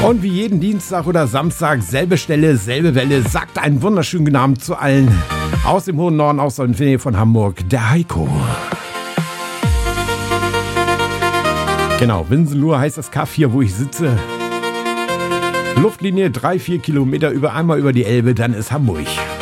Und wie jeden Dienstag oder Samstag, selbe Stelle, selbe Welle, sagt einen wunderschönen guten Abend zu allen aus dem hohen Norden, aus der Nähe von Hamburg, der Heiko. Genau, Winsenlohe heißt das Kaff hier, wo ich sitze. Luftlinie 3-4 Kilometer einmal über die Elbe, dann ist Hamburg.